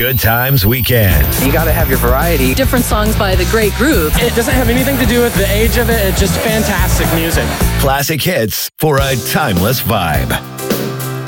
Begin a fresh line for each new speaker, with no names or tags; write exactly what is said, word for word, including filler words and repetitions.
Good Times Weekend.
You got to have your variety.
Different songs by the great groups.
It doesn't have anything to do with the age of it. It's just fantastic music.
Classic hits for a timeless vibe.